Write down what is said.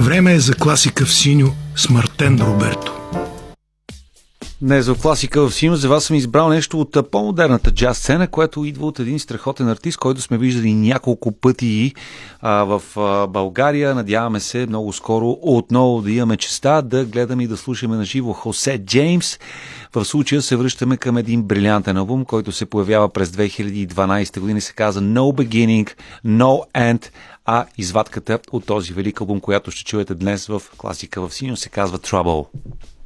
Време е за класика в синьо с Мартен Роберто. Днес в класика в синьо за вас съм избрал нещо от по-модерната джаз сцена, което идва от един страхотен артист, който сме виждали няколко пъти в България. Надяваме се много скоро отново да имаме честа да гледаме и да слушаме на живо Хосе Джеймс. В случая се връщаме към един брилянтен албум, който се появява през 2012 година и се казва No Beginning, No End, а извадката от този велик албум, която ще чуете днес в класика в синьо, се казва Trouble.